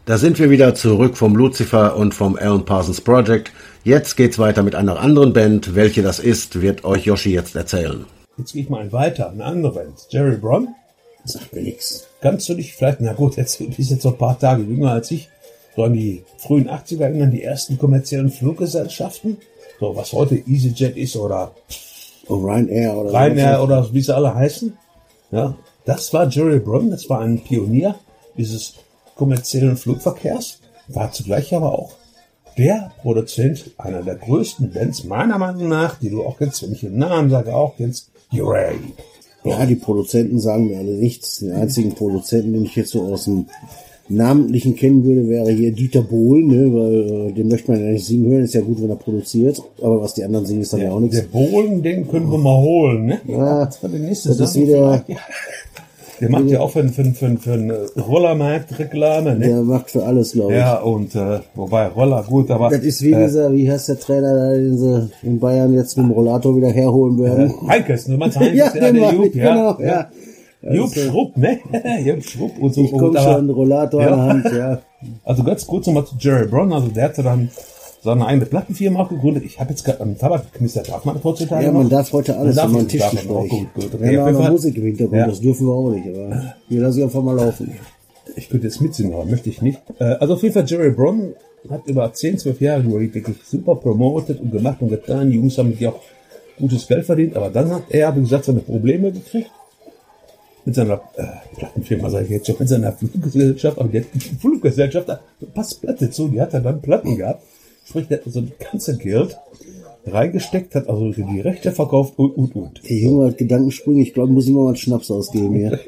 Da sind wir wieder zurück vom Lucifer und vom Alan Parsons Project. Jetzt geht's weiter mit einer anderen Band. Welche das ist, wird euch Yoshi jetzt erzählen. Jetzt gehe ich mal weiter, eine andere Band. Jerry Brown. Sagt mir nichts. Kannst du dich vielleicht, na gut, du bist jetzt noch ein paar Tage jünger als ich, so an die frühen 80er erinnern, die ersten kommerziellen Fluggesellschaften, so was heute EasyJet ist oder Ryanair oder wie sie alle heißen. Ja, das war Jerry Brown, das war ein Pionier dieses kommerziellen Flugverkehrs, war zugleich aber auch der Produzent einer der größten Bands, meiner Meinung nach, die du auch kennst, wenn ich den Namen sage, auch kennst, Uriah. Ja, die Produzenten sagen mir alle nichts. Den einzigen Produzenten, den ich jetzt so aus dem Namentlichen kennen würde, wäre hier Dieter Bohlen, ne, weil den möchte man ja nicht singen hören, ist ja gut, wenn er produziert, aber was die anderen singen, ist dann ja auch nichts. Der Bohlen, den können wir mal holen, ne? Ja, das war der nächste das ist wieder... Der macht ja auch für einen Rollermarkt Reklame, ne? Der macht für alles, glaube ich. Ja, und wobei Roller gut, aber... Das ist wie dieser, wie heißt der Trainer da, den sie in Bayern jetzt mit dem Rollator wieder herholen werden. Heinkes, du meinst Heinkes, ja, der Jupp, genau, ja. Jupp Schrupp, ne? Jupp Schrupp und so. Ich komme schon, einen Rollator in der Hand, ja. Also ganz kurz nochmal zu Jerry Brown, also der hatte dann seine eigene Plattenfirma auch gegründet. Ich habe jetzt gerade am Tabakknister, darf man das heutzutage Ja, man darf heute alles, wenn man einen Tisch Tischgespräch. Gut. Wir haben auch noch Musik im Hintergrund, das dürfen wir auch nicht, aber wir lassen einfach mal laufen. Ich könnte jetzt mitsingen, aber möchte ich nicht. Also auf jeden Fall, Jerry Brown hat über 10, 12 Jahre wirklich super promotet und gemacht und getan. Die Jungs haben mit auch gutes Geld verdient, aber dann hat er, wie gesagt, seine Probleme gekriegt. Mit seiner Plattenfirma, sage ich jetzt schon, mit seiner Fluggesellschaft, aber die Fluggesellschaft, passt Platte zu, die hat er dann Platten gehabt. Sprich, der hat also das ganze Geld reingesteckt, hat also die Rechte verkauft und. Der Junge hat Gedankensprünge, ich glaube, muss ich mal einen Schnaps ausgeben hier.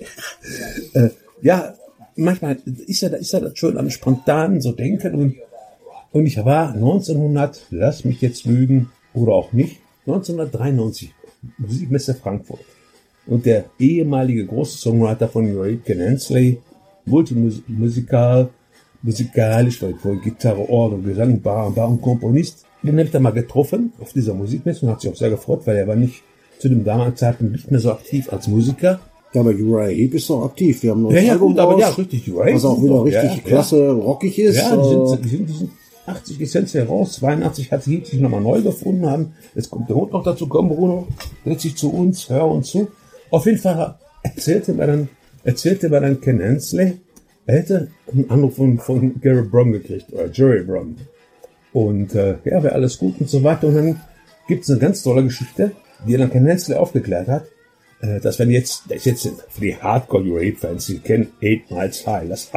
Ja, manchmal ist ja das schön am Spontanen so denken und ich war 1900, lass mich jetzt lügen, oder auch nicht, 1993, Musikmesse Frankfurt. Und der ehemalige große Songwriter von Uriah, Ken Hensley, musikalisch, weil voll Gitarre, Orgel, Gesang, Bar und Komponist. Den habe ich da mal getroffen auf dieser Musikmesse und hat sich auch sehr gefreut, weil er war nicht zu dem damaligen Zeitpunkt nicht mehr so aktiv als Musiker. Ja, aber Uriah Heep ist noch aktiv. Wir haben noch ein Album raus, aber richtig, Uriah, was auch wieder richtig klasse rockig ist. Ja, die sind 80 Essenzen heraus, 82 hat Heep sich nochmal neu gefunden haben. Jetzt kommt der Hund noch dazu, komm Bruno, setz dich zu uns, hör uns zu. Auf jeden Fall erzählte mir dann Ken Hensley, er hätte einen Anruf von Gary Brown gekriegt, oder Jerry Brown. Und wäre alles gut und so weiter. Und dann gibt es eine ganz tolle Geschichte, die dann Ken Hensley aufgeklärt hat, dass das ist jetzt für die Hardcore-Uriah-Fans, die kennen 8 Miles High, das